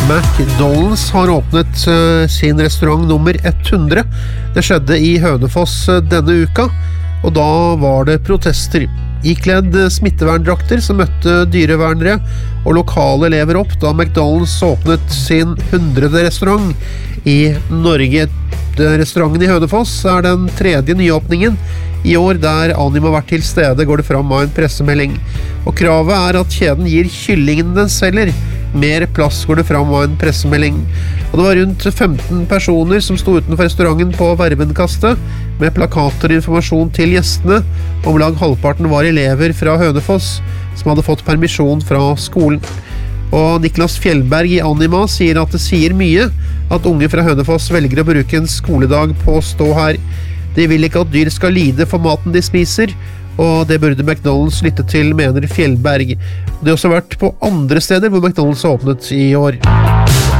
McDonald's har åpnet sin restaurant nummer 100. Det skjedde i Hønefoss denne uka, og da var det protester. Ikledd smitteverndrakter som møtte dyrevernere og lokale elever opp da McDonald's åpnet sin 100. restaurant i Norge. Restauranten i Hønefoss er den 3. nyåpningen i år der Anima har vært til stede, går det fram av en pressemelding. Og kravet er at kjeden gir kyllingen den selger mer plass, går det fram av en pressemelding. Og det var rundt 15 personer som sto utenfor restauranten på Vervenkastet med plakater og informasjon til gjestene. Om lag halvparten var elever fra Hønefoss som hadde fått permisjon fra skolen. Og Niklas Fjellberg i Anima sier at det sier mye at unge fra Hønefoss velger å bruke en skoledag på å stå her. De vil ikke at dyr skal lide for maten de spiser, og det burde McDonald's lytte til, mener Fjellberg. Det har også vært på andre steder hvor McDonald's har åpnet i år.